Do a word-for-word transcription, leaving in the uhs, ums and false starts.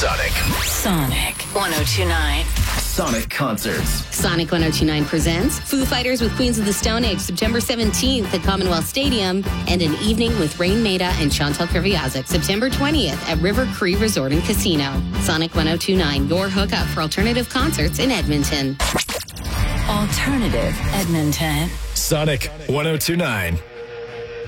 Sonic. Sonic one oh two point nine. Sonic Concerts. Sonic one oh two point nine presents Foo Fighters with Queens of the Stone Age, September seventeenth at Commonwealth Stadium, and an evening with Rain Maida and Chantal Kreviazuk, September twentieth at River Cree Resort and Casino. Sonic one oh two point nine, your hookup for alternative concerts in Edmonton. Alternative Edmonton. Sonic one oh two point nine.